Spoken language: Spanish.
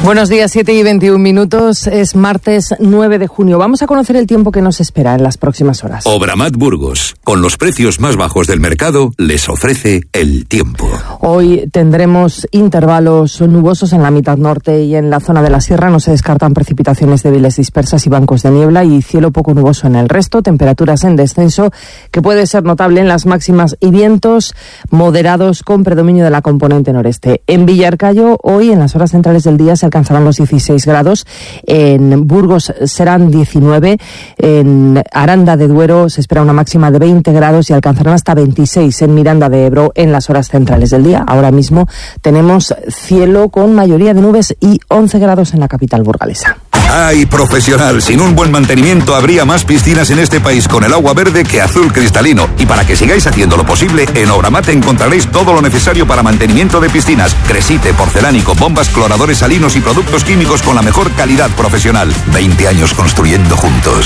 Buenos días, 7:21. Es martes 9 de junio. Vamos a conocer el tiempo que nos espera en las próximas horas. Obramat Burgos, con los precios más bajos del mercado, les ofrece el tiempo. Hoy tendremos intervalos nubosos en la mitad norte y en la zona de la sierra. No se descartan precipitaciones débiles dispersas y bancos de niebla, y cielo poco nuboso en el resto. Temperaturas en descenso que puede ser notable en las máximas, y vientos moderados con predominio de la componente noreste. En Villarcayo, hoy en las horas centrales del día se alcanzarán los 16 grados, en Burgos serán 19, en Aranda de Duero se espera una máxima de 20 grados y alcanzarán hasta 26 en Miranda de Ebro en las horas centrales del día. Ahora mismo tenemos cielo con mayoría de nubes y 11 grados en la capital burgalesa. ¡Ay, profesional! Sin un buen mantenimiento habría más piscinas en este país con el agua verde que azul cristalino. Y para que sigáis haciendo lo posible, en Obramat encontraréis todo lo necesario para mantenimiento de piscinas: cresite, porcelánico, bombas, cloradores salinos y productos químicos con la mejor calidad profesional. 20 años construyendo juntos.